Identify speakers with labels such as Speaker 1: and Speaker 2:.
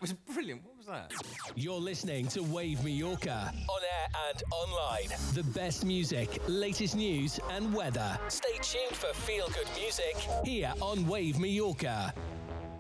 Speaker 1: was brilliant. What was that?
Speaker 2: You're listening to Wave Mallorca, on air and online. The best music, latest news and weather. Stay tuned for feel-good music here on Wave Mallorca.